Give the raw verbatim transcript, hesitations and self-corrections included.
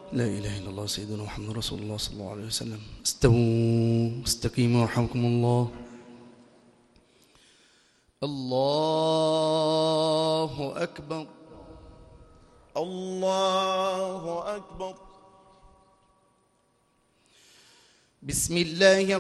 لا إله إلا الله سيدنا محمد رسول الله صلى الله عليه وسلم. استووا استقيموا يرحمكم الله. الله أكبر. الله أكبر. بسم الله